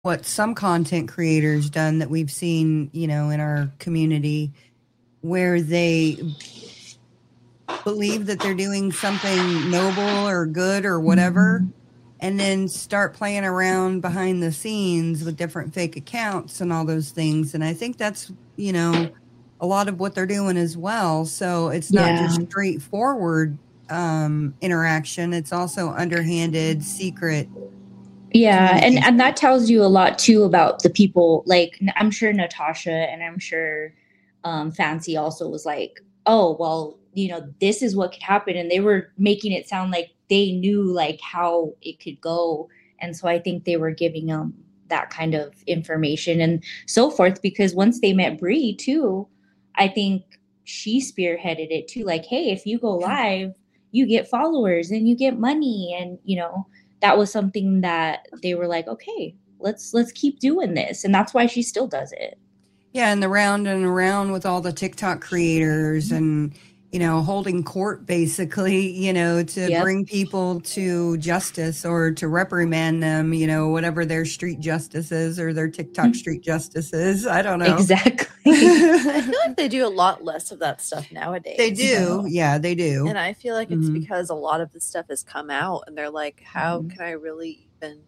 what some content creators done that we've seen, in our community, where they believe that they're doing something noble or good or whatever, and then start playing around behind the scenes with different fake accounts and all those things. And I think that's, a lot of what they're doing as well. So it's not Yeah. just straightforward interaction, it's also underhanded, secret. Yeah, and that tells you a lot too about the people. Like, I'm sure Natasha and I'm sure Fancy also was like, oh well, this is what could happen, and they were making it sound like they knew like how it could go, and so I think they were giving them that kind of information and so forth, because once they met Brie too, I think she spearheaded it too. Like, hey, if you go live, you get followers and you get money, and that was something that they were like, okay, let's keep doing this, and that's why she still does it. Yeah, and the round and around with all the TikTok creators and, holding court basically, to bring people to justice or to reprimand them, whatever their street justice is or their TikTok street justice is. I don't know. Exactly. I feel like they do a lot less of that stuff nowadays. They do. Yeah, they do. And I feel like it's because a lot of the stuff has come out and they're like, how can I really even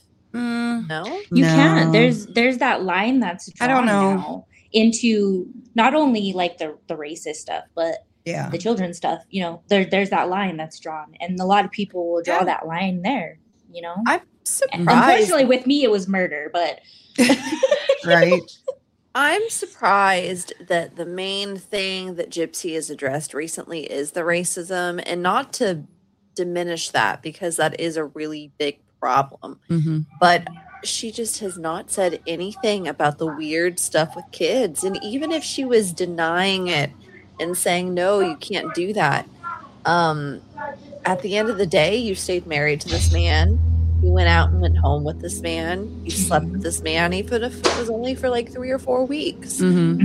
no? You can't. There's that line that's drawn I don't know. now into not only like the racist stuff, but the children's stuff. There's that line that's drawn, and a lot of people will draw that line there. I'm surprised. And unfortunately, with me, it was murder, but right. I'm surprised that the main thing that Gypsy has addressed recently is the racism, and not to diminish that because that is a really big problem. But she just has not said anything about the weird stuff with kids. And even if she was denying it and saying, no, you can't do that, at the end of the day, you stayed married to this man. You went out and went home with this man. You slept with this man, even if it was only for like 3 or 4 weeks.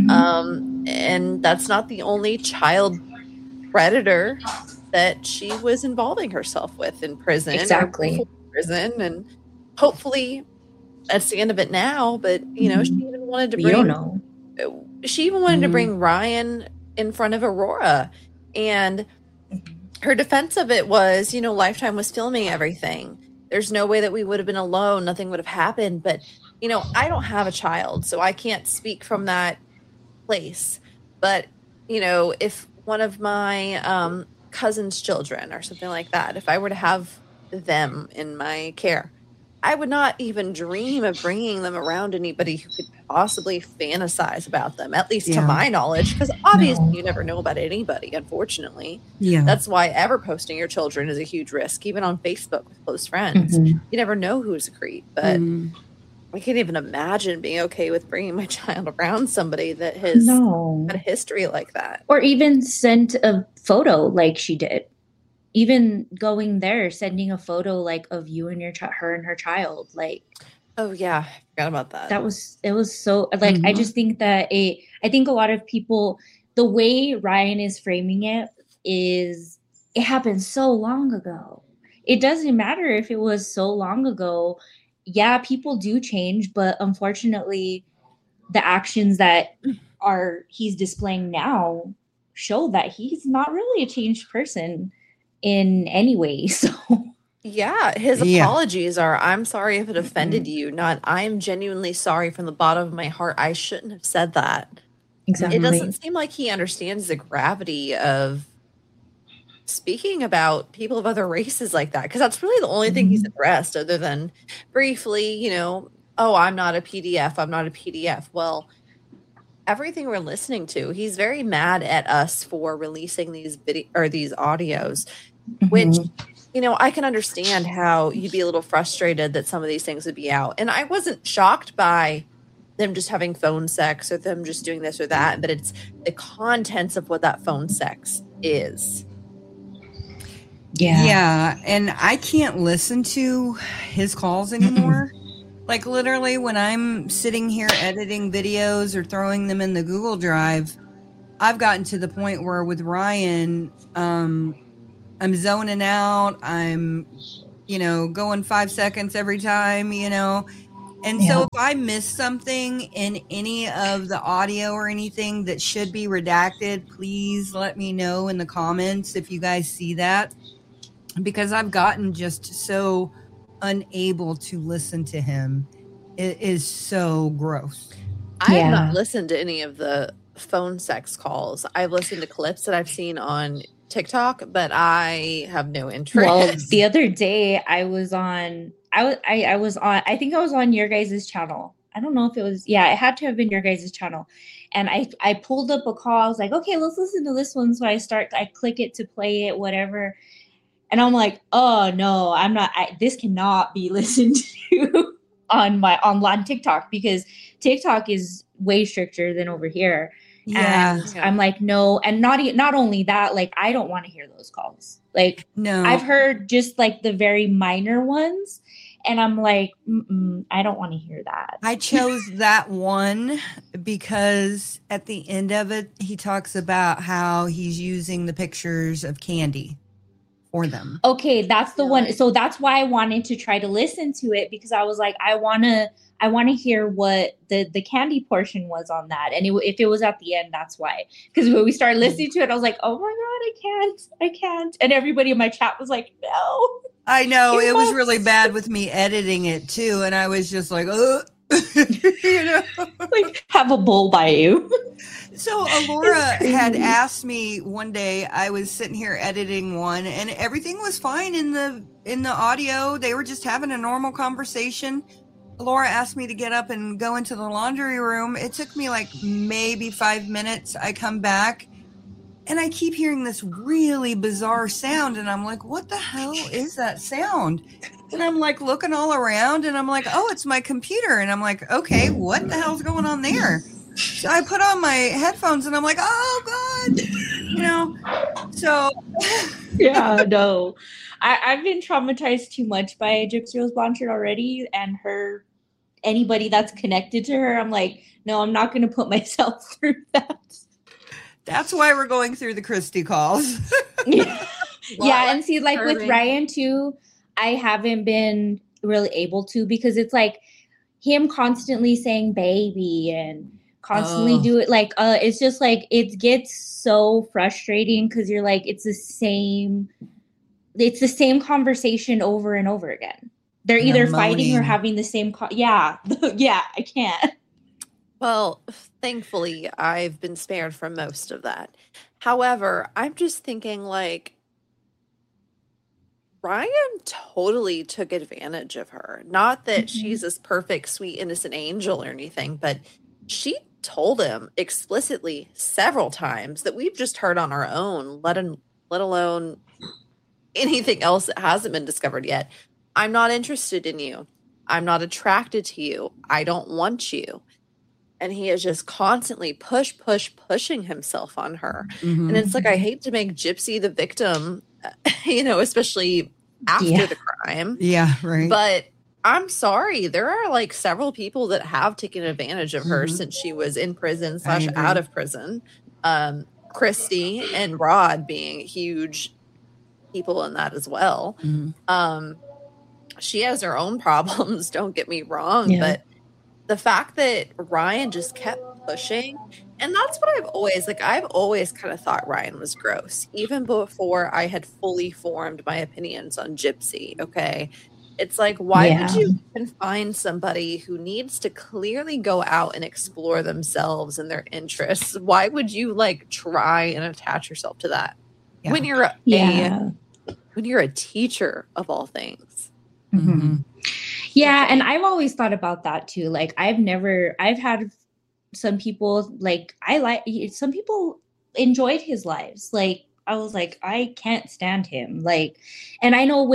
And that's not the only child predator that she was involving herself with in prison. Exactly. Prison, and hopefully that's the end of it now. But she even wanted to bring. You don't know. She even wanted to bring Ryan in front of Aurora, and her defense of it was, Lifetime was filming everything. There's no way that we would have been alone. Nothing would have happened. But I don't have a child, so I can't speak from that place. But if one of my cousin's children or something like that, if I were to have them in my care, I would not even dream of bringing them around anybody who could possibly fantasize about them, at least to my knowledge, because obviously you never know about anybody, unfortunately. That's why ever posting your children is a huge risk, even on Facebook with close friends. You never know who's a creep, but I can't even imagine being okay with bringing my child around somebody that has had a history like that. Or even sent a photo like she did. Even going there, sending a photo like of you and her and her child, like. Oh yeah, I forgot about that. It was so like I just think that I think a lot of people, the way Ryan is framing it is it happened so long ago. It doesn't matter if it was so long ago. Yeah, people do change, but unfortunately, the actions that he's displaying now show that he's not really a changed person in any way. So yeah, his apologies are, I'm sorry if it offended you, not I'm genuinely sorry from the bottom of my heart. I shouldn't have said that. Exactly. It doesn't seem like he understands the gravity of speaking about people of other races like that, because that's really the only thing he's addressed, other than briefly, oh, I'm not a PDF. I'm not a PDF. Well, everything we're listening to, he's very mad at us for releasing these these audios, which, I can understand how you'd be a little frustrated that some of these things would be out. And I wasn't shocked by them just having phone sex or them just doing this or that, but it's the contents of what that phone sex is. Yeah. And I can't listen to his calls anymore. Like literally when I'm sitting here editing videos or throwing them in the Google Drive, I've gotten to the point where with Ryan, I'm zoning out. I'm, going 5 seconds every time, And so if I miss something in any of the audio or anything that should be redacted, please let me know in the comments if you guys see that, because I've gotten just so unable to listen to him. It is so gross. I have not listened to any of the phone sex calls. I've listened to clips that I've seen on TikTok, but I have no interest. Well, the other day I was on, I think I was on your guys' channel. I don't know if it was, it had to have been your guys' channel. And I pulled up a call. I was like, okay, let's listen to this one. So I click it to play it, whatever. And I'm like, oh no, I'm not, this cannot be listened to on TikTok, because TikTok is way stricter than over here. And I'm like, no. And not only that, like, I don't want to hear those calls. Like, no, I've heard just like the very minor ones. And I'm like, I don't want to hear that. I chose that one because at the end of it, he talks about how he's using the pictures of Candy for them. Okay, that's the one. So that's why I wanted to try to listen to it, because I was like, I want to hear what the Candy portion was on that. And if it was at the end, that's why. Because when we started listening to it, I was like, oh my God, I can't. And everybody in my chat was like, no. I know. It was really bad with me editing it too. And I was just like, oh, you know, like, have a bowl by you. So Alora had asked me one day, I was sitting here editing one and everything was fine in the audio. They were just having a normal conversation. Alora asked me to get up and go into the laundry room. It took me like maybe 5 minutes. I come back and I keep hearing this really bizarre sound. And I'm like, what the hell is that sound? And I'm like looking all around and I'm like, oh, it's my computer. And I'm like, okay, what the hell's going on there? So I put on my headphones and I'm like, oh God, you know, so. Yeah, no, I've been traumatized too much by Gypsy Rose Blanchard already, and anybody that's connected to her. I'm like, no, I'm not going to put myself through that. That's why we're going through the Christy calls. Yeah. And see, like with Ryan too, I haven't been really able to, because it's like him constantly saying baby and constantly do it. Like, it's just like, it gets so frustrating because you're like, it's the same conversation over and over again. They're either fighting or having the same. Yeah, I can't. Well, thankfully, I've been spared from most of that. However, I'm just thinking, like, Ryan totally took advantage of her. Not that she's this perfect, sweet, innocent angel or anything, but she told him explicitly several times that we've just heard on our own, let alone anything else that hasn't been discovered yet. I'm not interested in you. I'm not attracted to you. I don't want you. And he is just constantly pushing himself on her. Mm-hmm. And it's like, I hate to make Gypsy the victim, you know, especially after the crime. Yeah, right. But I'm sorry. There are like several people that have taken advantage of her since she was in prison / out of prison. Christy and Rod being huge people in that as well. Mm-hmm. She has her own problems, don't get me wrong, but the fact that Ryan just kept pushing, and that's what I've always kind of thought Ryan was gross, even before I had fully formed my opinions on Gypsy. Okay. It's like, why would you confine somebody who needs to clearly go out and explore themselves and their interests? Why would you like try and attach yourself to that when you're when you're a teacher of all things? Mm-hmm. Yeah. And I've always thought about that too. Like I've had some people, like some people enjoyed his lives. Like I was like, I can't stand him. Like, and I know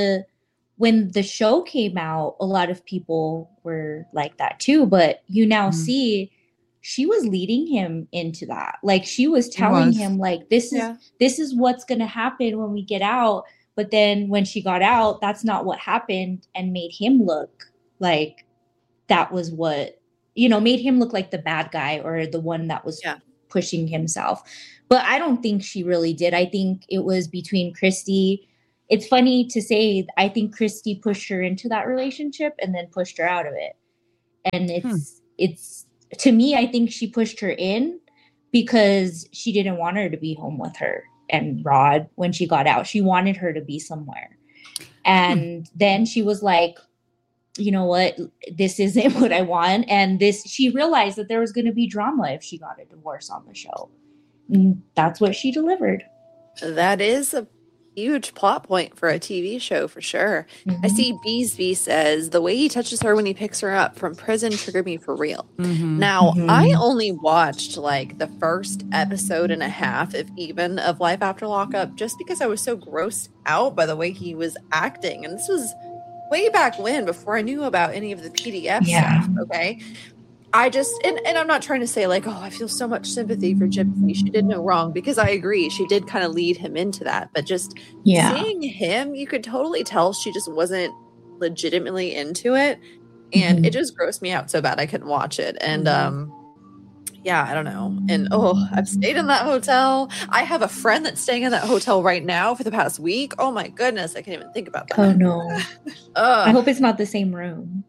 when the show came out, a lot of people were like that too, but you now see she was leading him into that. Like she was telling him like, this is what's going to happen when we get out. But then when she got out, that's not what happened, and made him look like that was what, made him look like the bad guy or the one that was pushing himself. But I don't think she really did. I think it was between Christy. It's funny to say, I think Christy pushed her into that relationship and then pushed her out of it. And it's to me, I think she pushed her in because she didn't want her to be home with her and Rod when she got out. She wanted her to be somewhere. And then she was like, you know what, this isn't what I want. And she realized that there was going to be drama if she got a divorce on the show. And that's what she delivered. That is a huge plot point for a TV show for sure. I see Beesby says the way he touches her when he picks her up from prison triggered me for real. Now, I only watched like the first episode and a half, if even, of Life After Lockup just because I was so grossed out by the way he was acting. And this was way back when, before I knew about any of the PDF stuff. Okay. I just, and I'm not trying to say like, oh, I feel so much sympathy for Gypsy. She did no wrong, because I agree. She did kind of lead him into that. But just seeing him, you could totally tell she just wasn't legitimately into it. And it just grossed me out so bad I couldn't watch it. And yeah, I don't know. And I've stayed in that hotel. I have a friend that's staying in that hotel right now for the past week. Oh my goodness, I can't even think about that. Oh no. I hope it's not the same room.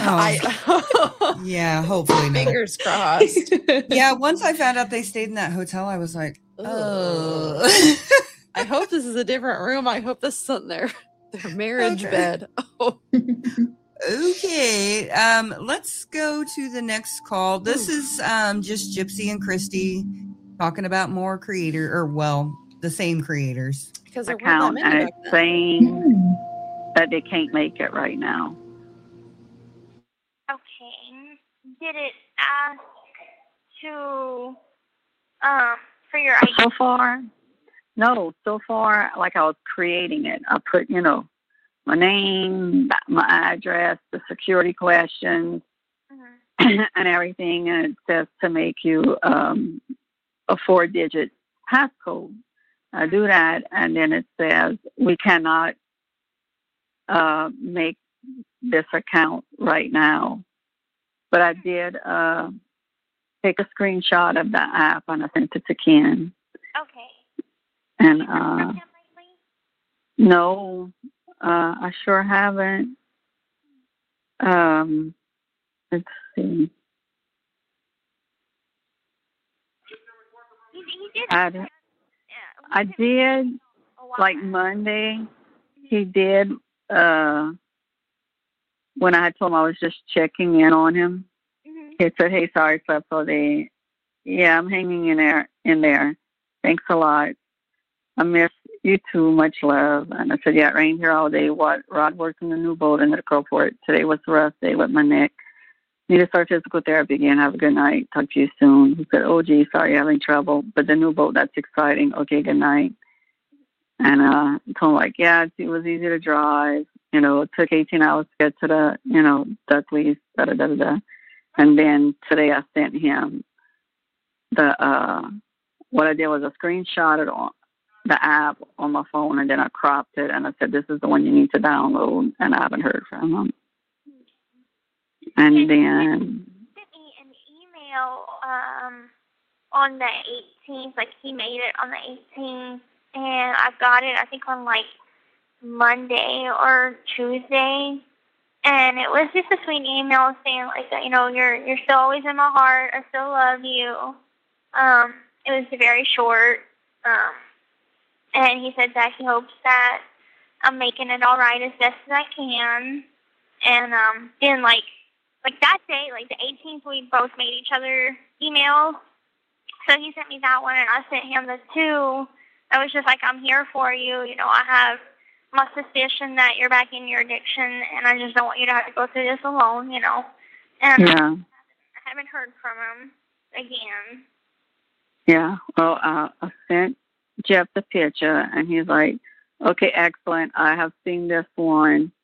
Yeah, hopefully not. Fingers crossed. Yeah, once I found out they stayed in that hotel, I was like, oh. I hope this is a different room. I hope this isn't their marriage bed. Okay, let's go to the next call. This is just Gypsy and Christy talking about more the same creators. Because account, and it's saying that they can't make it right now. Okay. Did it ask to for your ID? So far, no. So far, like I was creating it, I put my name, my address, the security questions, and everything. And it says to make you a 4-digit passcode. I do that, and then it says we cannot make this account right now. But I did take a screenshot of the app, and I sent it to Ken. Okay. And no. I sure haven't. Let's see. I did, like Monday. He did. When I told him I was just checking in on him, he said, "Hey, sorry, slept all day. Yeah, I'm hanging in there. Thanks a lot. I miss you too. Much love." And I said, "Yeah, it rained here all day. Rod worked in the new boat in the Crowport. Today was a rough day with my neck. Need to start physical therapy again. Have a good night. Talk to you soon." He said, "Oh, gee, sorry, having trouble. But the new boat, that's exciting. Okay, good night." And I told him, like, yeah, it was easy to drive. It took 18 hours to get to the, Duckleys, da-da-da-da-da. And then today I sent him what I did was a screenshot of the app on my phone, and then I cropped it, and I said, "This is the one you need to download," and I haven't heard from him. And then sent me an email on the 18th, like he made it on the 18th, and I got it, I think, on like Monday or Tuesday, and it was just a sweet email saying like that, you're still always in my heart. I still love you. It was very short. And he said that he hopes that I'm making it all right as best as I can. And then like that day, like the 18th, we both made each other emails. So he sent me that one, and I sent him the 2. I was just like, I'm here for you. I have my suspicion that you're back in your addiction, and I just don't want you to have to go through this alone, And I haven't heard from him again. Yeah. Well, I sent Jeff the picture, and he's like, "Okay, excellent. I have seen this one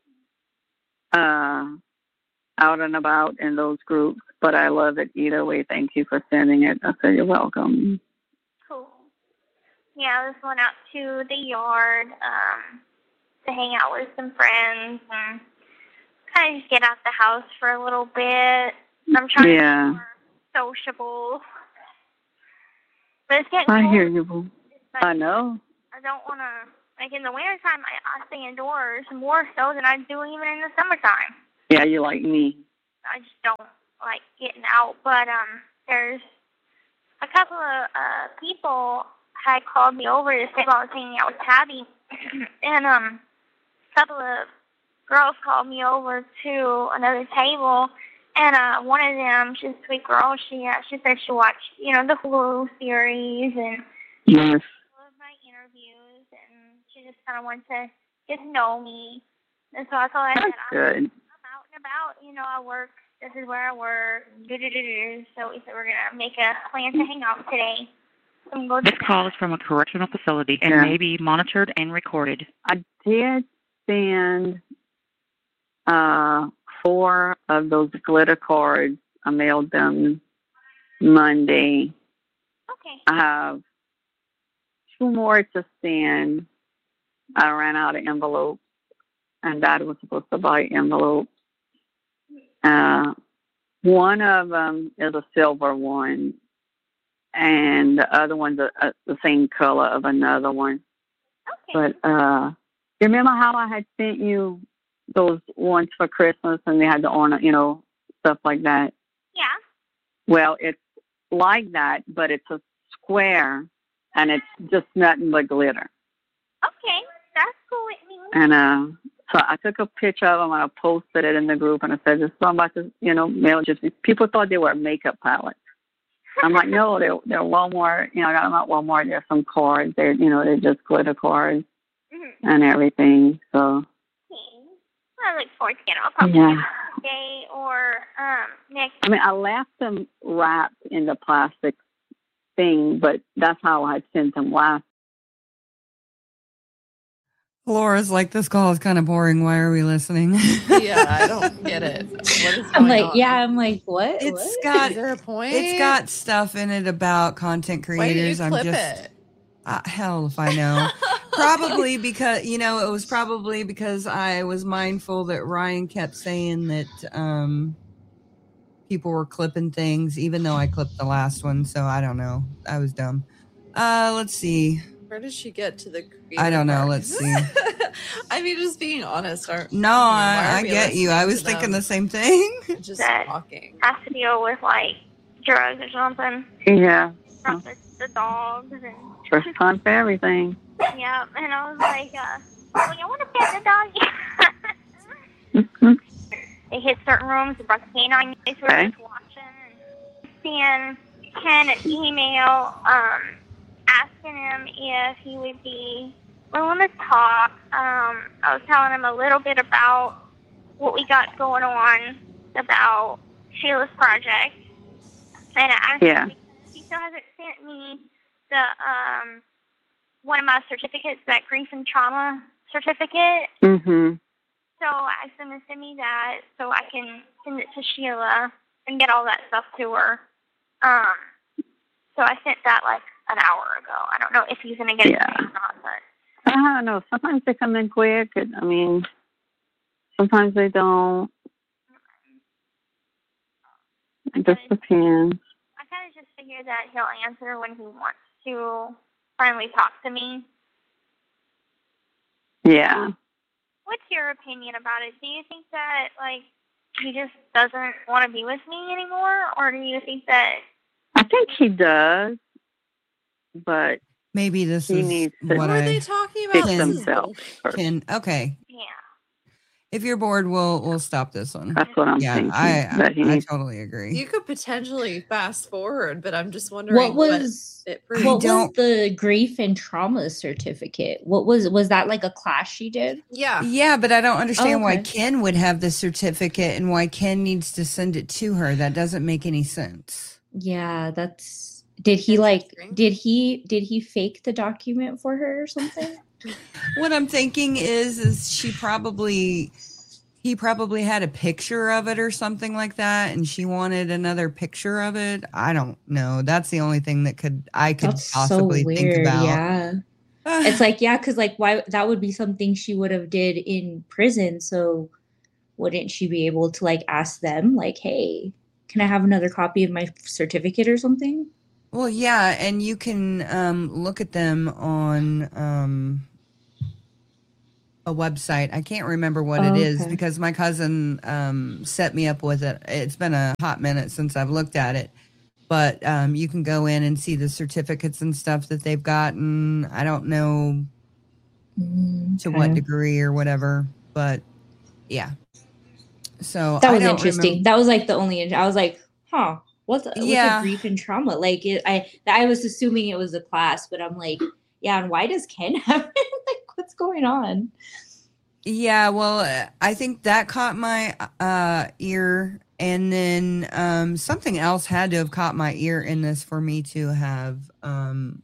out and about in those groups, but I love it either way. Thank you for sending it." I said, "You're welcome." Cool. Yeah, I just went out to the yard to hang out with some friends and kind of just get out the house for a little bit. I'm trying to be more sociable. But it's getting cold. I hear you, boo. I know. I don't want to, like in the wintertime, I stay indoors more so than I do even in the summertime. Yeah, you're like me. I just don't like getting out. But there's a couple of people had called me over to say I was hanging out with Tabby, and a couple of girls called me over to another table, and one of them, she's a sweet girl. She said she watched, the Hulu series and Yes. loved my interviews, and she just kind of wanted to get to know me. And so I told her, I said, Good. I'm out and about. I work. This is where I work. So we said we're gonna make a plan to hang out today. This call is from a correctional facility and may be monitored and recorded. I did send 4 of those glitter cards. I mailed them Monday. Okay. I have 2 more to send. I ran out of envelopes, and Dad was supposed to buy envelopes. One of them is a silver one, and the other one's the same color of another one. Okay. But remember how I had sent you those ones for Christmas, and they had the ornament, stuff like that? Yeah. Well, it's like that, but it's a square, and it's just nothing but glitter. Okay, that's cool with me. And so I took a picture of them, and I posted it in the group, and I said, "This is what I'm about to, mail." Just people thought they were makeup palettes. I'm like, no, they're Walmart. I got them at Walmart. There's some cards. They're just glitter cards and everything. So. Okay. I look forward to it. I'll probably get it today or next. I mean, I left them wrapped in the plastic thing, but that's how I sent them last. Laura's like, this call is kind of boring. Why are we listening? Yeah, I don't get it. What is going I'm like, on? yeah, I'm like, what? It's got, is there a point? It's got stuff in it about content creators. Why did you clip it? Hell if I know. Probably because, it was probably because I was mindful that Ryan kept saying that people were clipping things, even though I clipped the last one. So I don't know. I was dumb. Let's see. Where did she get to the I don't know. part? Let's see. I mean, just being honest. I get you. I was thinking the same thing. Just That talking. has to deal with like drugs or something. Yeah. From the dogs and. First time for everything. Yeah, and I was like, I want to pet the doggy. They hit certain rooms, they brought the canine, they were just watching and seeing Ken an email asking him if he would be willing to talk. I was telling him a little bit about what we got going on about Sheila's project. And I asked him because he still hasn't sent me the one of my certificates, that grief and trauma certificate. Mm-hmm. So I asked him to send me that so I can send it to Sheila and get all that stuff to her. So I sent that like an hour ago. I don't know if he's going to get it or not, but I don't know. Sometimes they come in quick. I mean, sometimes they don't. It just depends. I kind of just figure that he'll answer when he wants to finally talk to me. Yeah. What's your opinion about it? Do you think that, like, he just doesn't want to be with me anymore? Or do you think that... I think he does, but maybe this he is needs to what What are I they talking about? fix This is himself bullshit. first. can. Okay. Yeah. If you're bored, we'll stop this one. That's what I'm Yeah, thinking. I totally agree. You could potentially fast forward, but I'm just wondering What was it proves. what was the grief and trauma certificate? What was that, like a class she did? Yeah. Yeah, but I don't understand why Okay. Ken would have the certificate and why Ken needs to send it to her. That doesn't make any sense. Yeah, that's did he fake the document for her or something? What I'm thinking is he probably had a picture of it or something like that, and she wanted another picture of it. I don't know. That's the only thing that I could That's possibly so weird. think about. Yeah. It's like, yeah, because like why that would be something she would have did in prison. So wouldn't she be able to like ask them, like, hey, can I have another copy of my certificate or something? Well, yeah, and you can look at them on a website. I can't remember what it is because my cousin set me up with it. It's been a hot minute since I've looked at it. But you can go in and see the certificates and stuff that they've gotten. I don't know to what degree or whatever, but yeah. So that was interesting. That was like the only. I was like, huh, what's a grief and trauma? Like I was assuming it was a class, but I'm like, yeah. And why does Ken have it? Like, what's going on? Yeah, well, I think that caught my ear. And then something else had to have caught my ear in this for me to have gotten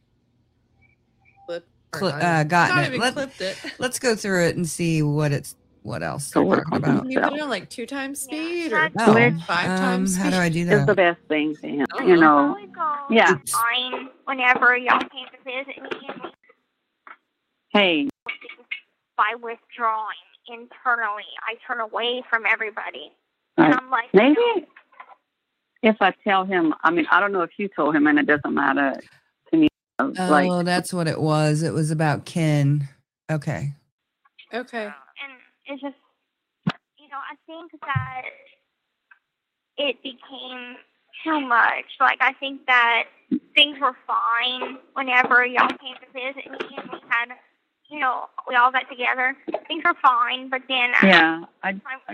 it. Let's go through it and see what else they're talking about. Can you put it on like 2 times speed or 5 times speed? How do I do that? It's the best thing to him, you know. Yeah. Fine whenever y'all came to visit me. Hey. By withdrawing internally, I turn away from everybody. Right. And I'm like, maybe if I tell him, I mean, I don't know if you told him, and it doesn't matter to me. Oh, that's what it was. It was about Ken. Okay. And it's just, you know, I think that it became too much. Like, I think that things were fine whenever y'all came to visit me and we had, you know, we all got together. Things were fine, but then I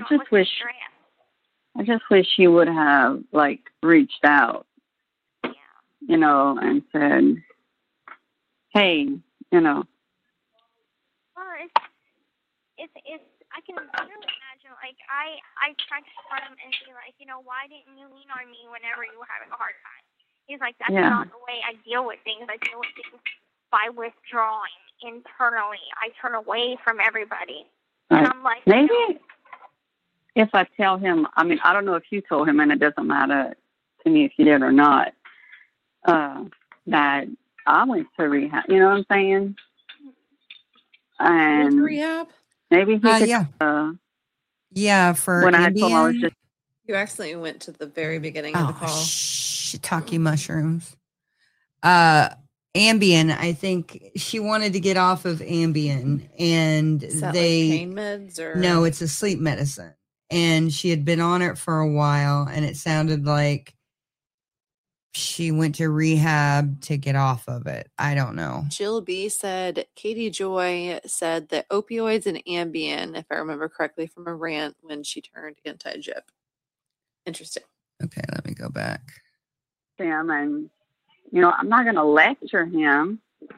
just wish he would have like reached out, you know, and said, "Hey, you know." Well, it's I can imagine. Like I tried to confront him and be like, you know, why didn't you lean on me whenever you were having a hard time? He's like, that's not the way I deal with things. I deal with things by withdrawing internally. I turn away from everybody, and I'm like, maybe. If I tell him, I mean, I don't know if you told him, and it doesn't matter to me if you did or not, that I went to rehab. You know what I'm saying? And rehab? Maybe he could. For when I told him I was just. You accidentally went to the very beginning of the call. Shiitake mushrooms. Ambien. I think she wanted to get off of Ambien, and Is that like pain meds or no? It's a sleep medicine. And she had been on it for a while, and it sounded like she went to rehab to get off of it. I don't know. Jill B said, Katie Joy said that opioids and Ambien, if I remember correctly from a rant when she turned anti-gyp. Interesting. Okay, let me go back. Sam, and, you know, I'm not going to lecture him.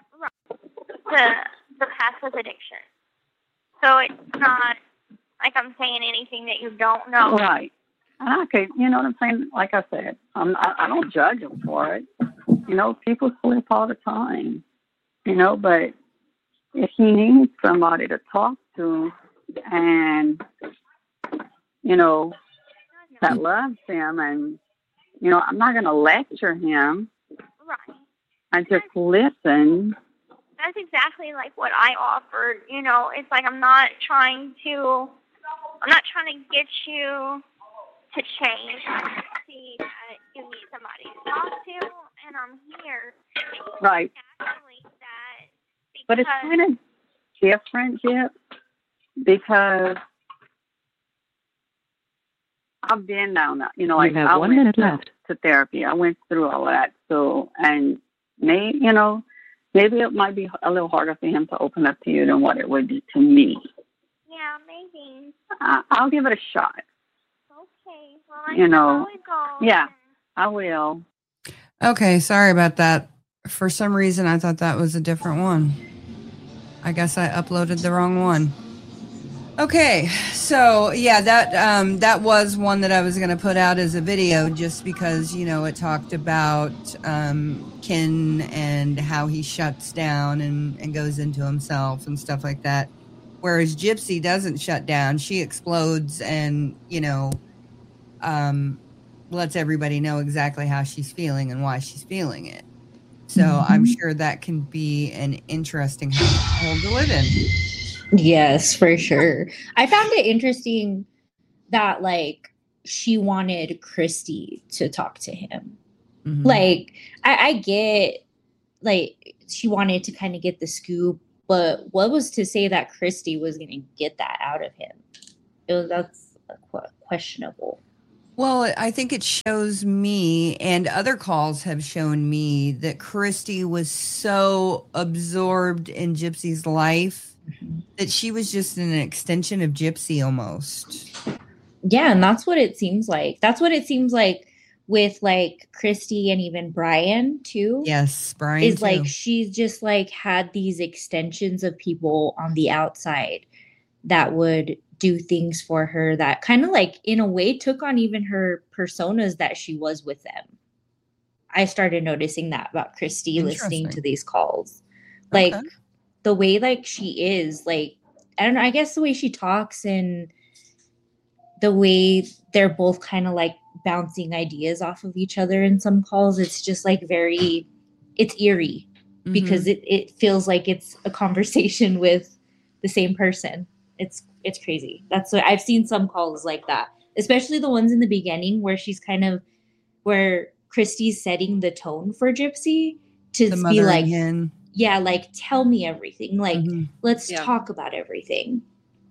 The passive addiction. So it's not like I'm saying anything that you don't know. Right. And I could, you know what I'm saying? Like I said, I don't judge him for it. You know, people slip all the time. You know, but if he needs somebody to talk to and, you know, that loves him and, you know, I'm not going to lecture him. Right. I just listen. That's exactly like what I offered. You know, it's like I'm not trying to get you to change. I see that you need somebody to talk to, and I'm here. Right. But it's kind of different, Jip, because I've been down that. You know, like I went to therapy. I went through all that. So, and maybe it might be a little harder for him to open up to you than what it would be to me. Yeah, maybe. I'll give it a shot. Okay. Well, I know. Yeah, I will. Okay, sorry about that. For some reason, I thought that was a different one. I guess I uploaded the wrong one. Okay, so yeah, that was one that I was going to put out as a video just because, you know, it talked about Ken and how he shuts down and goes into himself and stuff like that. Whereas Gypsy doesn't shut down. She explodes and, you know, lets everybody know exactly how she's feeling and why she's feeling it. So I'm sure that can be an interesting household to live in. Yes, for sure. I found it interesting that, like, she wanted Christy to talk to him. Mm-hmm. Like, I get, like, she wanted to kind of get the scoop, But what was to say that Christy was going to get that out of him? That's questionable. Well, I think it shows me, and other calls have shown me, that Christy was so absorbed in Gypsy's life that she was just an extension of Gypsy almost. Yeah, and that's what it seems like. That's what it seems like with like Christy and even Brian too. Yes, Brian is too. Like she's just like had these extensions of people on the outside that would do things for her that kind of like in a way took on even her personas that she was with them. I started noticing that about Christy listening to these calls. Like the way like she is, like, I don't know, I guess the way she talks and the way they're both kind of like bouncing ideas off of each other in some calls, it's just like it's eerie because it feels like it's a conversation with the same person. It's crazy. That's what I've seen some calls like that, especially the ones in the beginning where Christy's setting the tone for Gypsy to be like, yeah, like tell me everything. Like, let's talk about everything.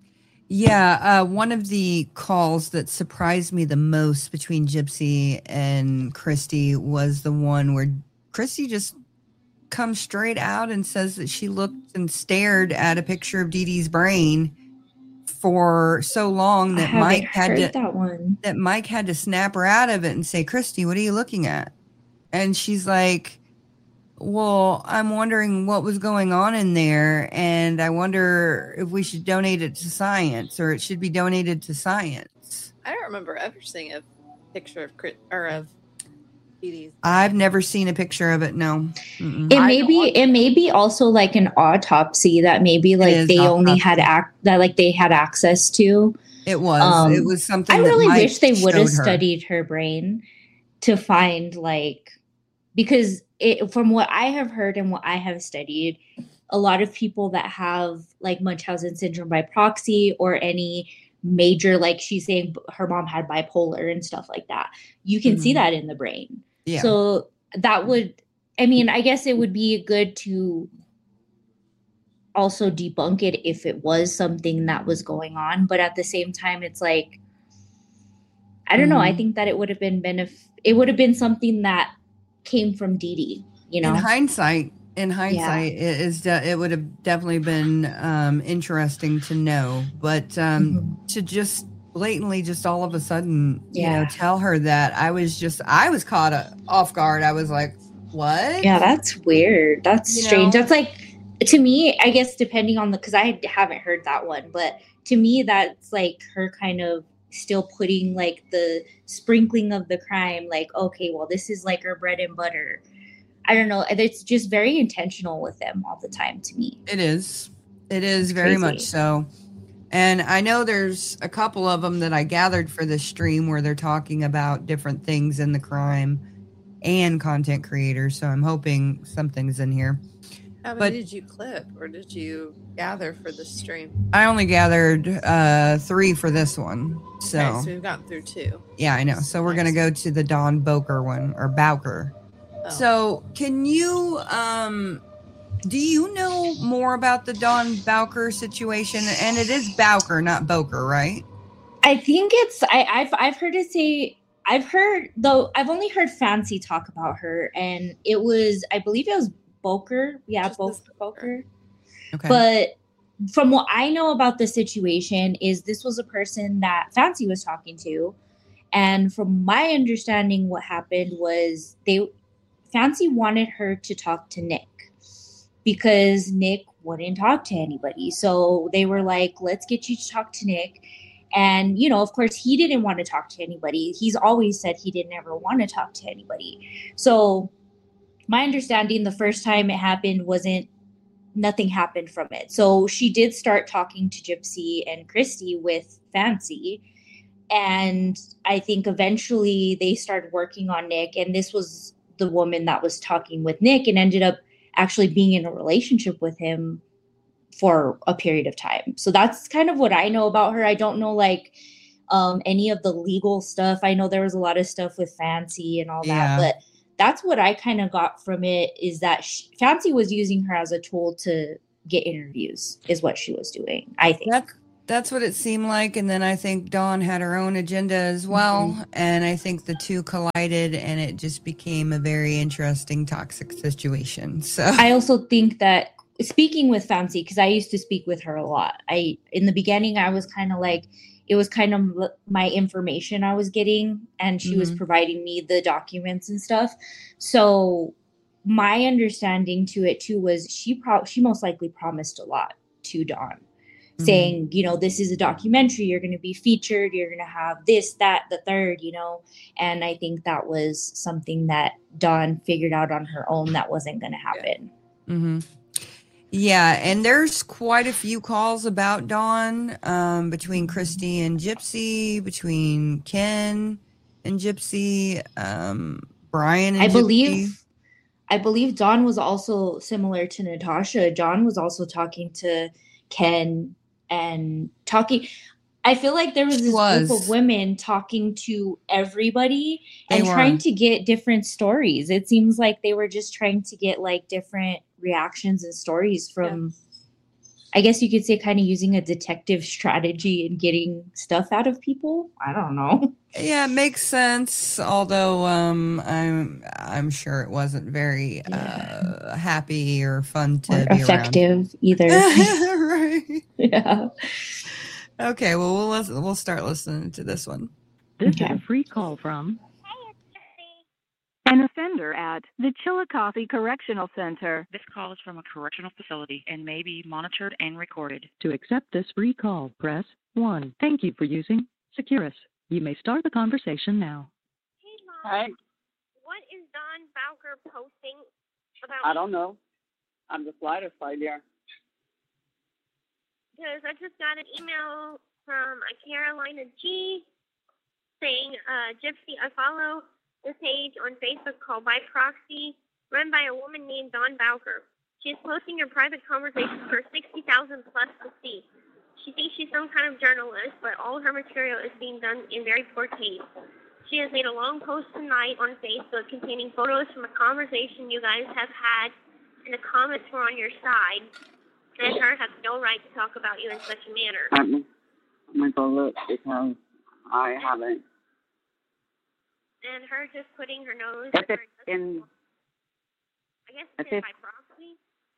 Yeah. One of the calls that surprised me the most between Gypsy and Christy was the one where Christy just comes straight out and says that she looked and stared at a picture of Dee Dee's brain for so long that Mike had to snap her out of it and say, Christy, what are you looking at? And she's like, well, I'm wondering what was going on in there, and I wonder if we should donate it to science, or it should be donated to science. I don't remember ever seeing a picture of Dee Dee's. I've never seen a picture of it. No. It may be also like an autopsy that maybe like they only had they had access to. It was something. I really wish they would have studied her brain to find because from what I have heard and what I have studied, a lot of people that have like Munchausen syndrome by proxy or any major, like she's saying her mom had bipolar and stuff like that, you can see that in the brain. Yeah. So that would, I guess it would be good to also debunk it if it was something that was going on. But at the same time, it's like, I don't know. I think that it would have been something that came from Dee Dee, In hindsight, it would have definitely been interesting to know. But to just blatantly, just all of a sudden, tell her that, I was caught off guard. I was like, what? Yeah, that's weird. That's strange. That's like, to me, I guess depending on because I haven't heard that one, but to me, that's like her kind of still putting like the sprinkling of the crime, like, okay, well, this is like her bread and butter. I don't know. It's just very intentional with them all the time to me. It is very much so. And I know there's a couple of them that I gathered for this stream where they're talking about different things in the crime and content creators. So I'm hoping something's in here. How many did you clip or did you gather for this stream? I only gathered 3 for this one. So we've gotten through 2. Yeah, I know. So we're going to go to the Don Bowker one, or Bowker. Oh. So can you, do you know more about the Don Bowker situation? And it is Bowker, not Bowker, right? I think it's, I've heard it say, I've only heard Fancy talk about her, and I believe it was Bowker. Yeah, Bowker. Okay. But from what I know about the situation is this was a person that Fancy was talking to. And from my understanding, what happened was Fancy wanted her to talk to Nick because Nick wouldn't talk to anybody. So they were like, let's get you to talk to Nick. And, of course, he didn't want to talk to anybody. He's always said he didn't ever want to talk to anybody. So my understanding, the first time it happened nothing happened from it. So she did start talking to Gypsy and Christy with Fancy. And I think eventually they started working on Nick. And this was the woman that was talking with Nick and ended up actually being in a relationship with him for a period of time. So that's kind of what I know about her. I don't know any of the legal stuff. I know there was a lot of stuff with Fancy and all that, but that's what I kind of got from it, is that Fancy was using her as a tool to get interviews is what she was doing, I think. That's what it seemed like. And then I think Dawn had her own agenda as well. And I think the two collided and it just became a very interesting, toxic situation. So I also think that speaking with Fancy, because I used to speak with her a lot. In the beginning, I was kind of like, it was kind of my information I was getting, and she was providing me the documents and stuff. So my understanding to it too was she most likely promised a lot to Dawn, saying, you know, this is a documentary, you're going to be featured, you're going to have this, that, the third, you know. And I think that was something that Dawn figured out on her own that wasn't going to happen. Yeah, and there's quite a few calls about Dawn between Christy and Gypsy, between Ken and Gypsy, Brian and Gypsy. I believe Dawn was also similar to Natasha. Dawn was also talking to Ken and talking. I feel like there was this group of women talking to everybody and trying to get different stories. It seems like they were just trying to get like different reactions and stories from, I guess you could say, kind of using a detective strategy and getting stuff out of people. I don't know. Yeah, it makes sense. Although I'm sure it wasn't very happy or fun to be effective either. Right. Yeah. Okay, well we'll start listening to this one. This is a free call from an offender at the Chillicothe Correctional Center. This call is from a correctional facility and may be monitored and recorded. To accept this free call, press 1. Thank you for using Securus. You may start the conversation now. Hey, Mom. Hi. What is Don Bowker posting about? I don't know. I'm the flight fighter. Because I just got an email from a Carolina G saying, Gypsy, I follow this page on Facebook called By Proxy, run by a woman named Dawn Bowker. She is posting her private conversations for 60,000 plus to see. She thinks she's some kind of journalist, but all her material is being done in very poor taste. She has made a long post tonight on Facebook containing photos from a conversation you guys have had, and the comments were on your side, and her has no right to talk about you in such a manner. I'm going to go look because I haven't. And her just putting her nose If it's in, I guess it's in By Proxy.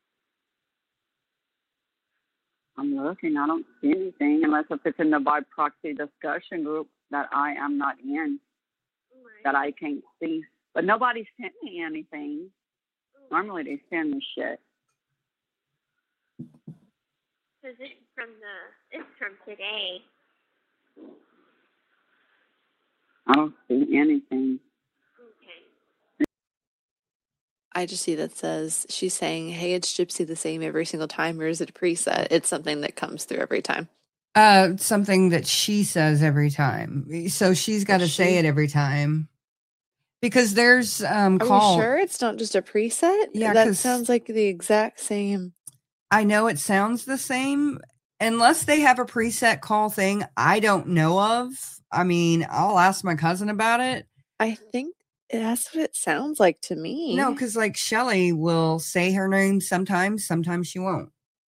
I'm looking. I don't see anything unless if it's in the By Proxy discussion group that I am not in, that I can't see. But nobody sent me anything. Normally they send me shit. Because it's from today. I don't see anything. Okay. I just see that says, she's saying, hey, it's Gypsy the same every single time, or is it a preset? It's something that comes through every time. Something that she says every time. So she's got to say it every time. Because there's Are you sure it's not just a preset? Yeah, that sounds like the exact same. I know it sounds the same. Unless they have a preset call thing I don't know of. I mean, I'll ask my cousin about it. I think that's what it sounds like to me. No, because like Shelly will say her name sometimes she won't.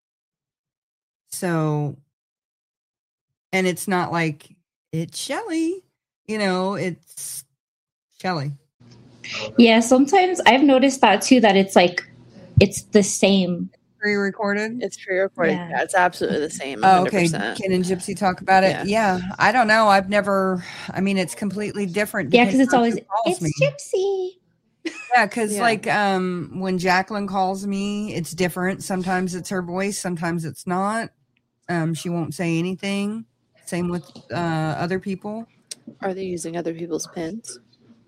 So, and it's not like it's Shelly, you know, it's Shelly. Yeah, sometimes I've noticed that too, that it's like, it's the same. Pre-recorded? It's pre-recorded. Yeah, it's absolutely the same. 100%. Oh, okay. Ken and Gypsy talk about it. Yeah. I don't know. It's completely different. Yeah, because it's always, it's me. Gypsy. Yeah, because like when Jacqueline calls me, it's different. Sometimes it's her voice. Sometimes it's not. She won't say anything. Same with other people. Are they using other people's pins?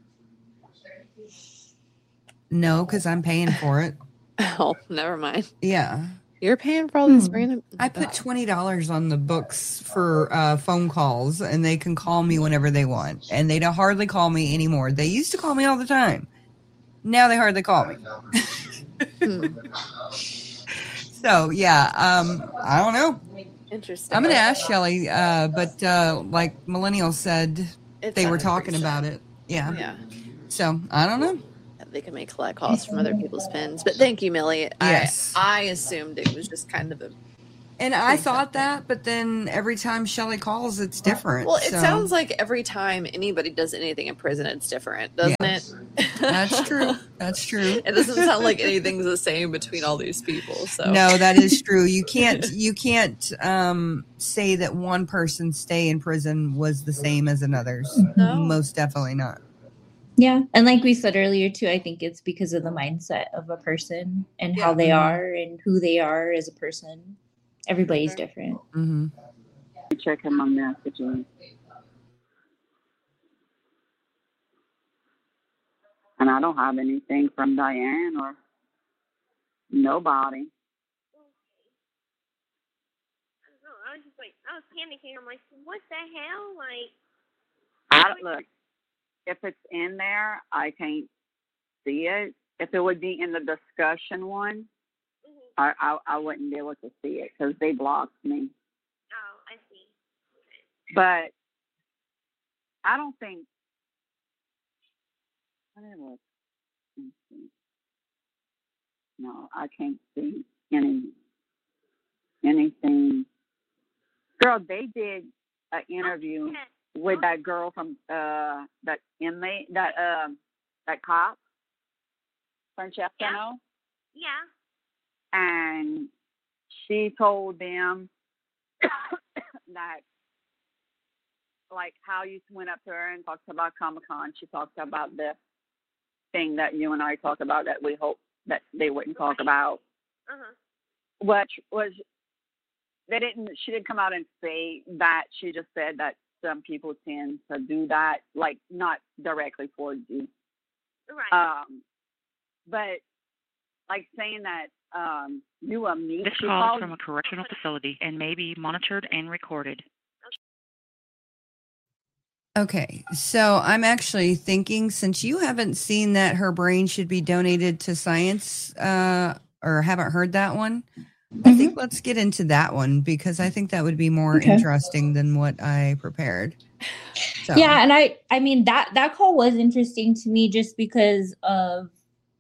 No, because I'm paying for it. Oh, never mind. Yeah. You're paying for all this random. I put $20 on the books for phone calls, and they can call me whenever they want. And they don't hardly call me anymore. They used to call me all the time. Now they hardly call me. So, yeah, I don't know. Interesting. I'm going to ask Shelly, but like Millennial said, they were talking about it. Yeah. Yeah. So, I don't know. they can make collect calls from other people's pins. But thank you, Millie. Yes. I assumed it was just kind of a. And I thought that, but then every time Shelly calls, it's different. Well, it sounds like every time anybody does anything in prison, it's different, doesn't it? That's true. That's true. It doesn't sound like anything's the same between all these people. So no, that is true. You can't say that one person's stay in prison was the same as another's. No. Most definitely not. Yeah. And like we said earlier too, I think it's because of the mindset of a person and how they are and who they are as a person. Everybody's different. Mm-hmm. Checking my messages. And I don't have anything from Diane or nobody. I was just like, I was panicking. I'm like, what the hell? Like, Look, if it's in there, I can't see it. If it would be in the discussion one, I wouldn't be able to see it because they blocked me. Oh, I see. Okay. But I don't think. No, I can't see anything. Girl, they did an interview with that girl from that inmate, that cop, Francesca. Yeah. And she told them that, like, how you went up to her and talked about Comic-Con. She talked about the thing that you and I talked about that we hope that they wouldn't talk about. Which was, she didn't come out and say that. She just said that some people tend to do that, like, not directly towards you. Right. But, like, saying that, you and me. This call is from a correctional facility and may be monitored and recorded. Okay, so I'm actually thinking, since you haven't seen that her brain should be donated to science, or haven't heard that one, I think let's get into that one because I think that would be more interesting than what I prepared. So. Yeah, and I mean that call was interesting to me just because of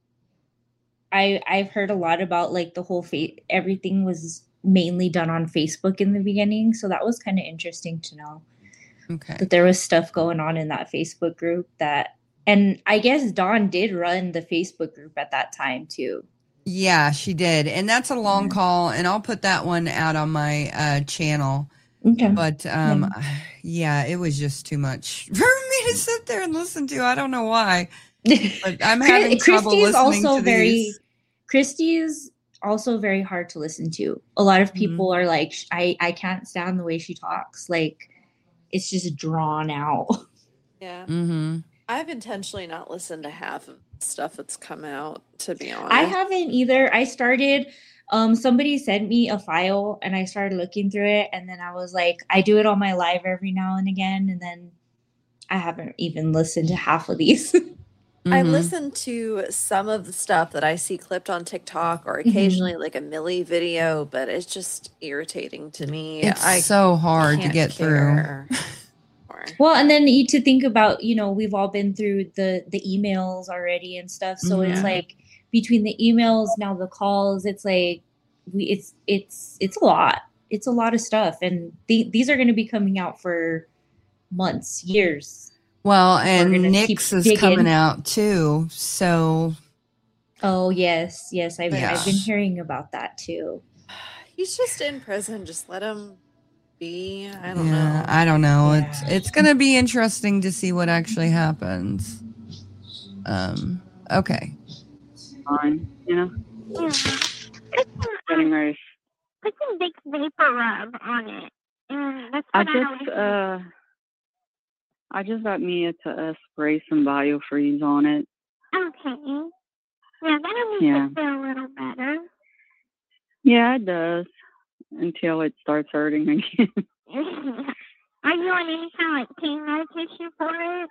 I've heard a lot about like the whole everything was mainly done on Facebook in the beginning, so that was kind of interesting to know. Okay. That there was stuff going on in that Facebook group and I guess Dawn did run the Facebook group at that time too. Yeah, she did. And that's a long call, and I'll put that one out on my channel. Okay. But yeah, it was just too much for me to sit there and listen to. I don't know why. But I'm having trouble listening to these. Christy is also very hard to listen to. A lot of people are like, I can't stand the way she talks. Like, it's just drawn out. Yeah. I've intentionally not listened to half of the stuff that's come out, to be honest. I haven't either. I started, somebody sent me a file and I started looking through it. And then I was like, I do it on my live every now and again. And then I haven't even listened to half of these. I listen to some of the stuff that I see clipped on TikTok or occasionally like a Millie video, but it's just irritating to me. It's so hard to get through. Well, and then to think about, we've all been through the emails already and stuff. So it's like between the emails, now the calls, it's like it's a lot. It's a lot of stuff. And these are going to be coming out for months, years. Well, and Nick's is coming out too. So. Oh, yes. I've been hearing about that too. He's just in prison. Just let him be. I don't know. I don't know. Yeah. It's going to be interesting to see what actually happens. Okay. Fine. Yeah. Getting nice. Put some big vapor rub on it. That's what I just got Mia to spray some BioFreeze on it. Okay. Yeah, that'll make it feel a little better. Yeah, it does. Until it starts hurting again. Are you on any kind of like pain medication for it?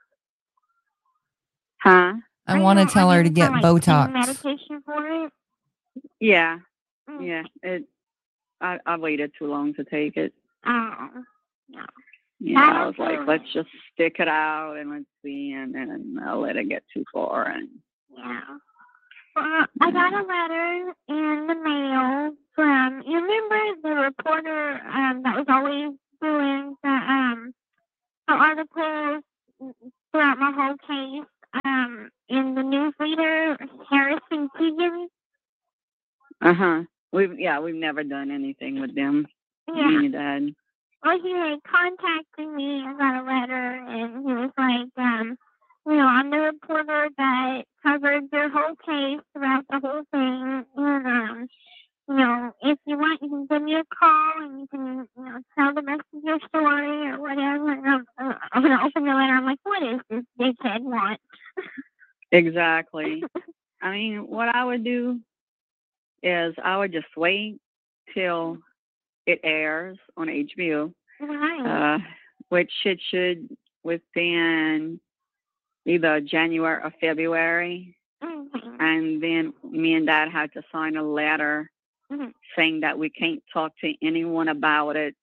Huh? I want to tell her to get Botox. Pain medication for it? Yeah. Yeah. I waited too long to take it. Oh. No. Yeah, I was like, let's just stick it out and let's see, and then I'll let it get too far. And Yeah. I got a letter in the mail from, you remember the reporter that was always doing the articles throughout my whole case in the newsleader, Harrison Keegan? Uh-huh. We've never done anything with them. Yeah. Me and Dad. Well, he had contacted me. I got a letter, and he was like, I'm the reporter that covered your whole case throughout the whole thing, and, if you want, you can give me a call, and you can, tell the rest of your story or whatever. And I'm going to open the letter. I'm like, what is this dickhead want? Exactly. I mean, what I would do is I would just wait till it airs on HBO, Right. which it should within either January or February. Mm-hmm. And then me and Dad had to sign a letter saying that we can't talk to anyone about it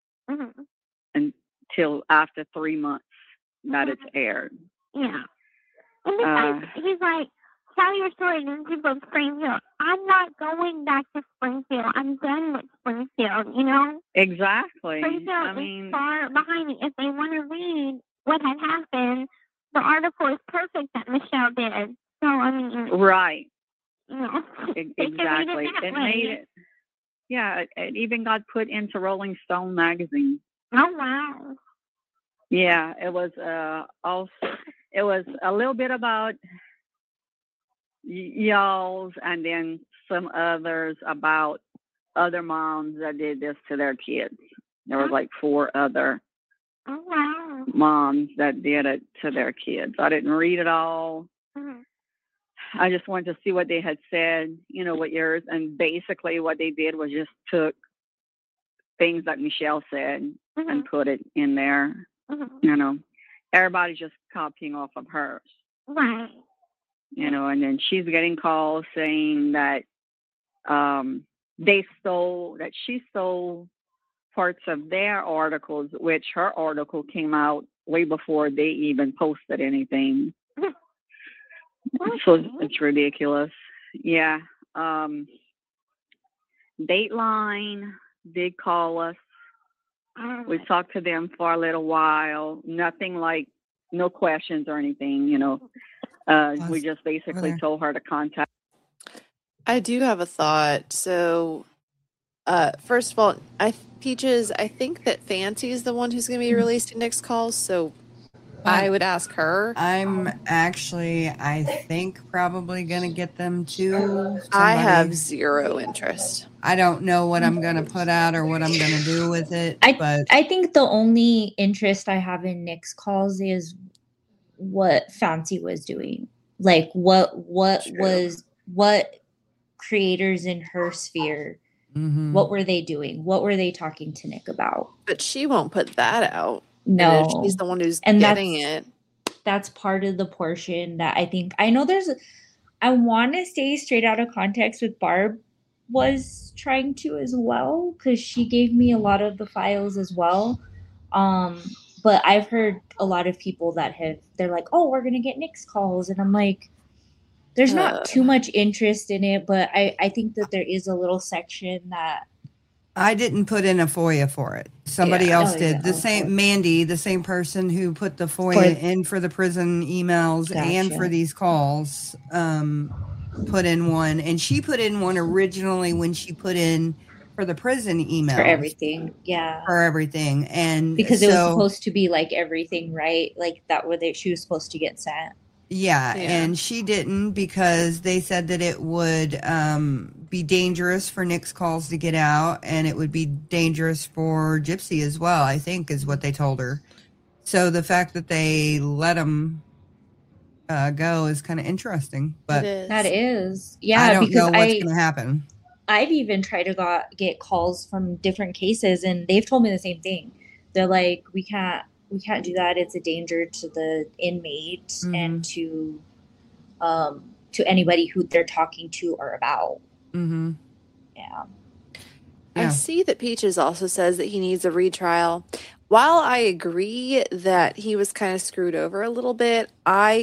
until after 3 months that it's aired. Yeah. And besides, he's like, tell your story to people of Springfield. I'm not going back to Springfield. I'm done with Springfield, Exactly. Springfield is far behind me. If they want to read what had happened, the article is perfect that Michelle did. So, right. Exactly. It made it. Yeah, it even got put into Rolling Stone magazine. Oh, wow. Yeah, it was also, it was a little bit about y'all's and then some others about other moms that did this to their kids. There was like 4 other moms that did it to their kids. I didn't read it all. I just wanted to see what they had said, what yours, and basically what they did was just took things that Michelle said and put it in there. Everybody's just copying off of hers. Right. And then she's getting calls saying that she stole parts of their articles, which her article came out way before they even posted anything. So it's ridiculous. Yeah. Dateline did call us. We talked to them for a little while. Nothing like, no questions or anything, we just basically told her to contact. I do have a thought. So, first of all, Peaches, I think that Fancy is the one who's going to be released in Nick's calls. So I would ask her. I'm actually, I think, probably going to get them too. I have zero interest. I don't know what I'm going to put out or what I'm going to do with it. I think the only interest I have in Nick's calls is what Fancy was doing. Like what creators in her sphere, what were they doing? What were they talking to Nick about? But she won't put that out. No. She's the one who's getting it. That's part of the portion that I know I want to say Straight Out of Context with Barb was trying to as well, because she gave me a lot of the files as well. But I've heard a lot of people they're like, oh, we're going to get Nick's calls. And I'm like, there's not too much interest in it, but I think that there is a little section that. I didn't put in a FOIA for it. Somebody else did. Mandy, the same person who put the FOIA in for the prison emails and for these calls, put in one. And she put in one originally when she put in for the prison emails. For everything, yeah. For everything. And because it was supposed to be like everything, right? Like that she was supposed to get sent. Yeah, and she didn't because they said that it would be dangerous for Nick's calls to get out, and it would be dangerous for Gypsy as well, I think, is what they told her. So the fact that they let them go is kind of interesting. But that is. Yeah, I don't know what's going to happen. I've even tried to get calls from different cases, and they've told me the same thing. They're like, we can't do that. It's a danger to the inmate and to anybody who they're talking to or about. Mm-hmm. Yeah. I see that Peaches also says that he needs a retrial. While I agree that he was kind of screwed over a little bit, I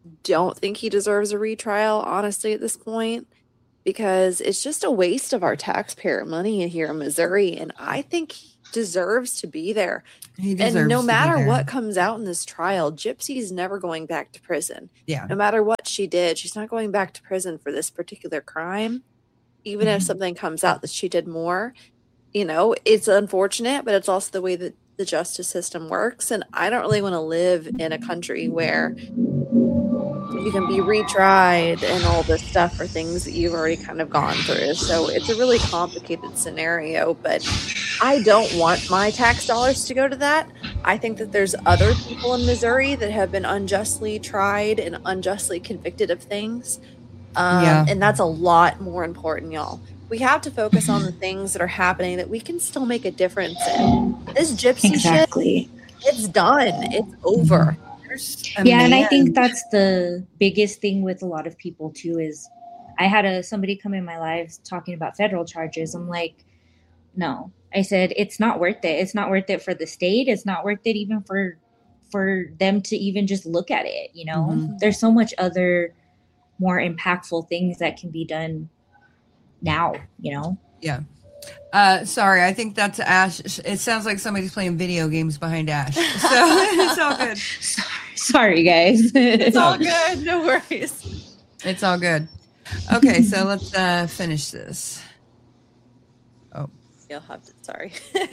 don't think he deserves a retrial, honestly, at this point, because it's just a waste of our taxpayer money here in Missouri. And I think he deserves to be there. And no matter what comes out in this trial, Gypsy's never going back to prison. Yeah. No matter what she did, she's not going back to prison for this particular crime. Even if something comes out that she did more, you know, it's unfortunate, but it's also the way that the justice system works. And I don't really want to live in a country where you can be retried and all this stuff for things that you've already kind of gone through. So it's a really complicated scenario, but I don't want my tax dollars to go to that. I think that there's other people in Missouri that have been unjustly tried and unjustly convicted of things. And that's a lot more important, y'all. We have to focus on the things that are happening that we can still make a difference in. This Gypsy shit, it's done. It's over. And I think that's the biggest thing with a lot of people too is I had somebody come in my life talking about federal charges. I'm like, no. I said, it's not worth it. It's not worth it for the state. It's not worth it even for them to even just look at it, you know? There's so much other more impactful things that can be done now, you know? Yeah. Sorry, I think that's Ash. It sounds like somebody's playing video games behind Ash. So it's all good. Sorry, guys. It's all good. No worries. It's all good. Okay, so let's finish this. Oh. You'll have to, sorry.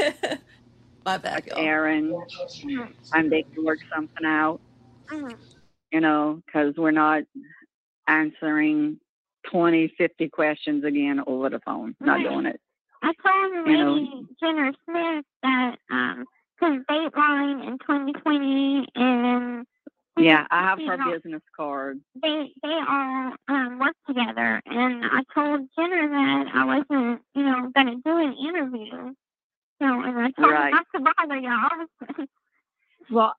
My bad, y'all. Aaron, I'm they can work something out, you know, because we're not answering 20, 50 questions again over the phone. Not doing it. I told Lady Jenner Smith that because Dateline in 2020 and yeah, I have her business card. They all work together, and I told Jenner that I wasn't, you know, going to do an interview. So, and I told her not to bother y'all. Well,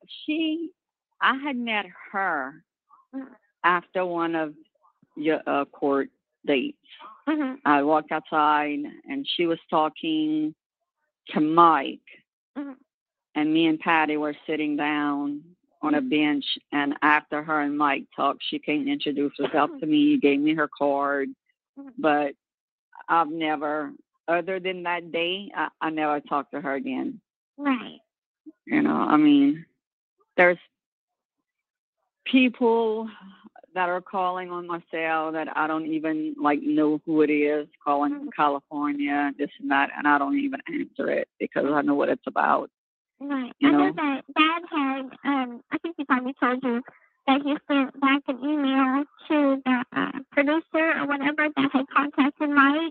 I had met her after one of your court dates. I walked outside and she was talking to Mike, and me and Patty were sitting down on a bench, and after her and Mike talked, she came and introduced herself to me, gave me her card, but I've never, other than that day, I never talked to her again. Right. You know, I mean, there's people that are calling on my cell that I don't even know who it is, calling from California, this and that, and I don't even answer it because I know what it's about. Right. I know that Dad had, I think he probably told you that he sent back an email to the producer or whatever that had contacted Mike.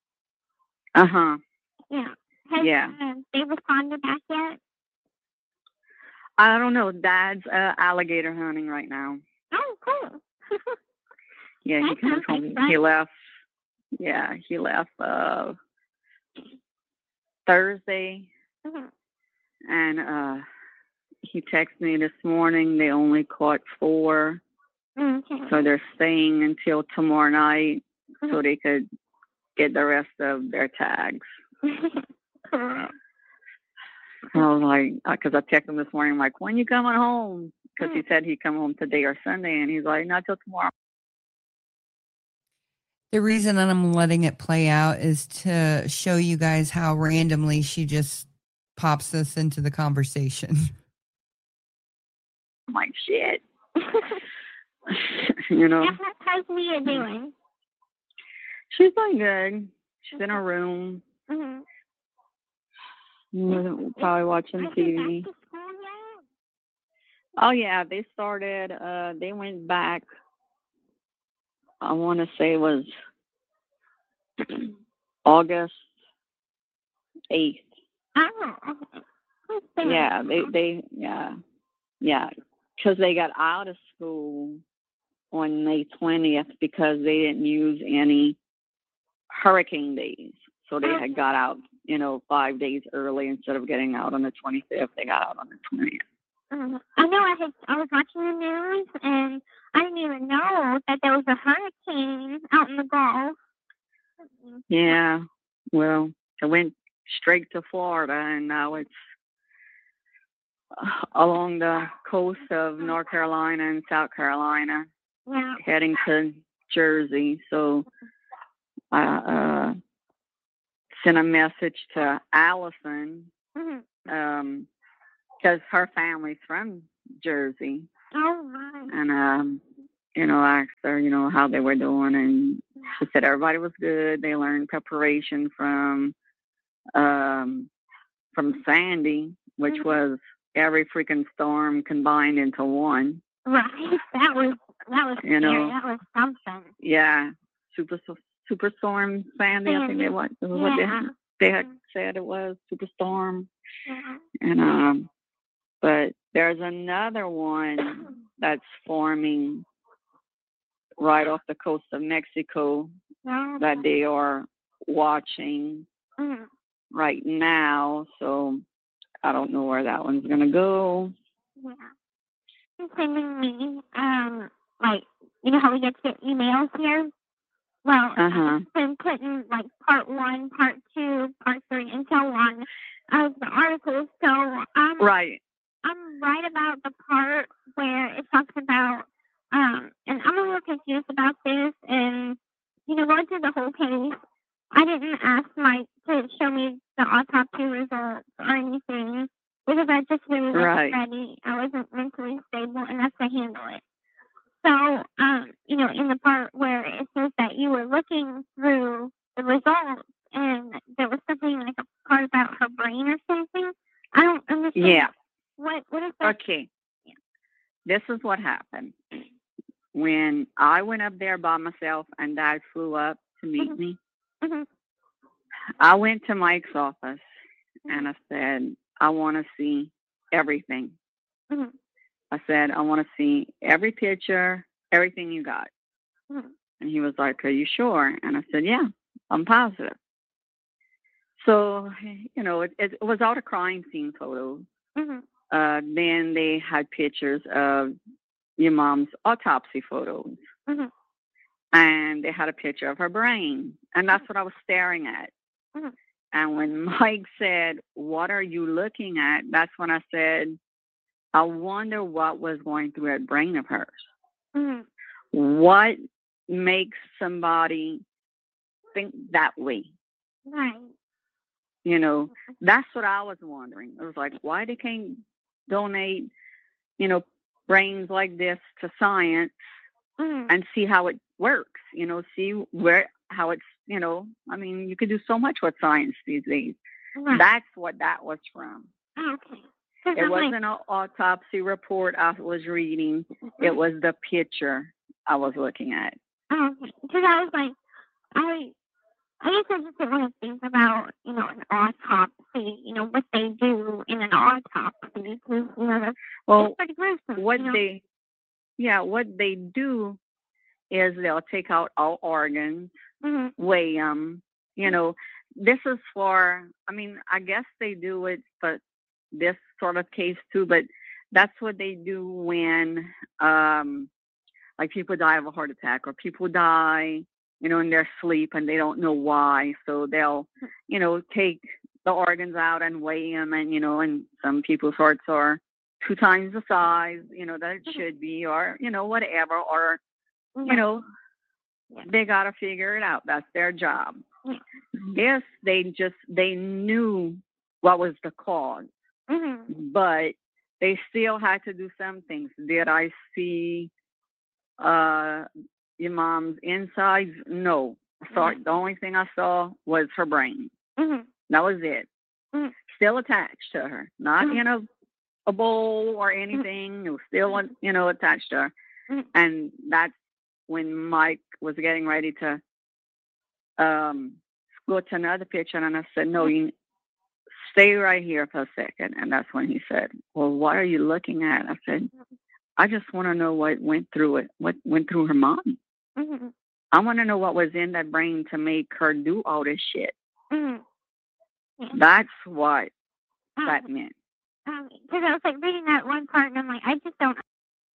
Yeah. Has they responded back yet? I don't know. Dad's alligator hunting right now. Oh, cool. Yeah, he comes home. He left. Yeah, he left Thursday. And he texted me this morning. They only caught 4. So they're staying until tomorrow night so they could get the rest of their tags. I was like, because I texted him this morning, I'm like, when you coming home? Because he said he'd come home today or Sunday, and he's like, not till tomorrow. The reason that I'm letting it play out is to show you guys how randomly she just pops us into the conversation. I'm like, shit. You know? How's Mia doing? She's doing good. She's in her room. Probably watching TV. Oh, yeah. They started, they went back, I want to say it was August 8th. Oh, yeah, because they got out of school on May 20th because they didn't use any hurricane days. So they had got out, 5 days early instead of getting out on the 25th. They got out on the 20th. I know I was watching the news and I didn't even know that there was a hurricane out in the Gulf. Yeah, well, it went straight to Florida, and now it's along the coast of North Carolina and South Carolina, heading to Jersey. So I sent a message to Allison because her family's from Jersey. And I asked her, how they were doing, and she said everybody was good. They learned preparation from Sandy, which was every freaking storm combined into one. Right. That was scary. That was something. Yeah. Superstorm Sandy, I think what they had said it was, Superstorm. Yeah. And but there's another one that's forming right off the coast of Mexico that they are watching right now. So I don't know where that one's gonna go. Yeah. It's sending me how we get your emails here? Well, I've been putting part 1, part 2, part 3, and so on of the articles. So I'm right about the part where it talks about, and I'm a little confused about this, and, going through the whole case, I didn't ask Mike to show me the autopsy results or anything, because I just really wasn't ready. I wasn't mentally stable enough to handle it. So, in the part where it says that you were looking through the results and there was something like a part about her brain or something, I don't understand. Yeah. What is that? Okay. Yeah. This is what happened. When I went up there by myself and Dad flew up to meet me, I went to Mike's office and I said, I want to see everything. I said, I want to see every picture, everything you got. And he was like, are you sure? And I said, yeah, I'm positive. So, it was all the crime scene photos. Then they had pictures of your mom's autopsy photos. And they had a picture of her brain. And that's what I was staring at. And when Mike said, what are you looking at? That's when I said, I wonder what was going through that brain of hers. What makes somebody think that way? Right. That's what I was wondering. It was like, why they can't donate, brains like this to science and see how it works, see how it's, you could do so much with science these days. Right. That's what that was from. Okay. It wasn't an autopsy report I was reading. It was the picture I was looking at. Okay. Because I was like, I guess I just didn't want to think about, an autopsy, what they do in an autopsy. Because, that's pretty gruesome. What they do is they'll take out all organs, weigh them. This is for, I guess they do it for this sort of case too, but that's what they do when, people die of a heart attack or people die, in their sleep and they don't know why. So they'll, take the organs out and weigh them, and, and some people's hearts are 2 times the size, that it should be, or, whatever, or, they got to figure it out. That's their job. Yes, they knew what was the cause, but they still had to do some things. Did I see your mom's insides? No. The only thing I saw was her brain. That was it. Still attached to her, not in a bowl or anything. It was still, attached to her. And that's when Mike was getting ready to go to another picture, and I said, no, you stay right here for a second. And that's when he said, well, what are you looking at? I said, I just want to know what went through it, what went through her mind. I want to know what was in that brain to make her do all this shit. That's what that meant. Because I was reading that one part, and I'm like, I just don't.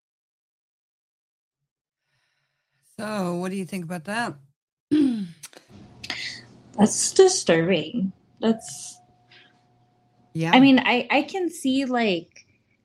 So, what do you think about that? That's disturbing. Yeah. I can see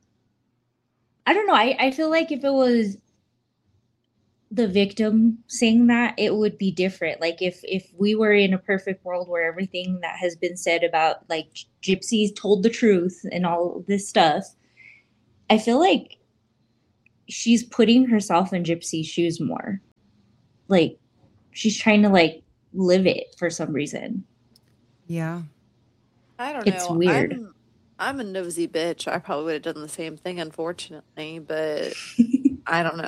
I don't know. I feel like if it was the victim saying that, it would be different. Like if we were in a perfect world where everything that has been said about like gypsies told the truth and all this stuff, I feel like she's putting herself in Gypsy's shoes more. Like she's trying to like live it for some reason. Yeah. I don't know. It's weird. I'm a nosy bitch. I probably would have done the same thing, unfortunately, but I don't know.